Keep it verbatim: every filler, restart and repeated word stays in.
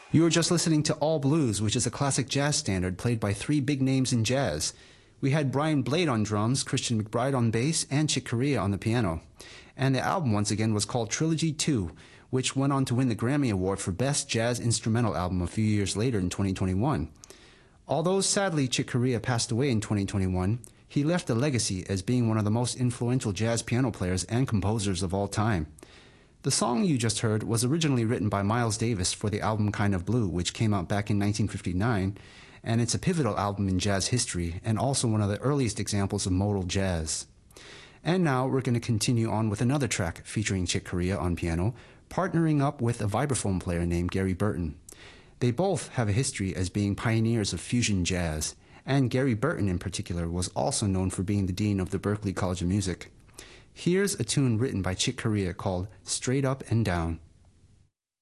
You were just listening to All Blues, which is a classic jazz standard played by three big names in jazz. We had Brian Blade on drums, Christian McBride on bass, and Chick Corea on the piano. And the album, once again, was called Trilogy two, which went on to win the Grammy Award for Best Jazz Instrumental Album a few years later in twenty twenty-one. Although sadly Chick Corea passed away in twenty twenty-one, he left a legacy as being one of the most influential jazz piano players and composers of all time. The song you just heard was originally written by Miles Davis for the album Kind of Blue, which came out back in nineteen fifty-nine, and it's a pivotal album in jazz history and also one of the earliest examples of modal jazz. And now we're going to continue on with another track featuring Chick Corea on piano, partnering up with a vibraphone player named Gary Burton. They both have a history as being pioneers of fusion jazz, and Gary Burton in particular was also known for being the dean of the Berklee College of Music. Here's a tune written by Chick Corea called Straight Up and Down.